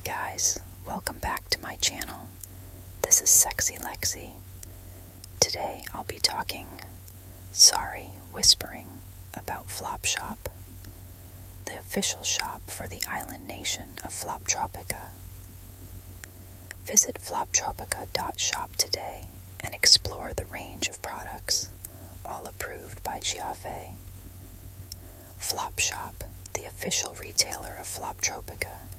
guys, welcome back to my channel. This is Sexy Lexi. Today I'll be whispering about Flopshop, the official shop for the island nation of Floptropica. Visit floptropica.shop today and explore the range of products, all approved by Chiave. Flopshop, the official retailer of Floptropica,